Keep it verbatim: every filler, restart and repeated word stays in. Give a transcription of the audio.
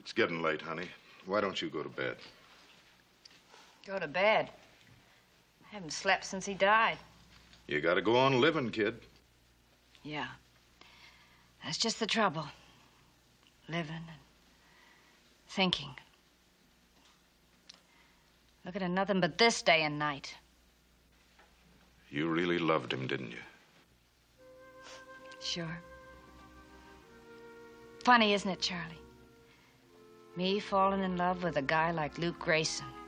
It's getting late, honey. Why don't you go to bed? Go to bed? I haven't slept since he died. You gotta go on living, kid. Yeah. That's just the trouble. Living and thinking. Looking at nothing but this day and night. You really loved him, didn't you? Sure. Funny, isn't it, Charlie? Me falling in love with a guy like Luke Grayson.